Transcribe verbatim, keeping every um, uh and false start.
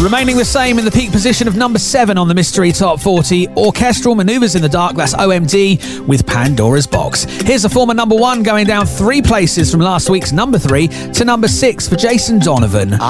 Remaining the same in the peak position of number seven on the Mystery Top forty, Orchestral Manoeuvres in the Dark, that's O M D, with Pandora's Box. Here's a former number one going down three places from last week's number three to number six for Jason Donovan.